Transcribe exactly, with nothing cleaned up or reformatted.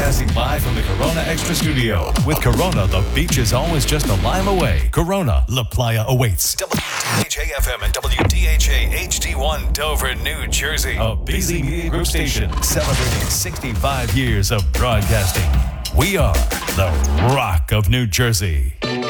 Broadcasting live from the Corona Extra Studio. With Corona, the beach is always just a lime away. Corona, La Playa awaits. W D H A F M and W D H A H D one Dover, New Jersey. A B Z Media Group station celebrating sixty-five years of broadcasting. We are the Rock of New Jersey.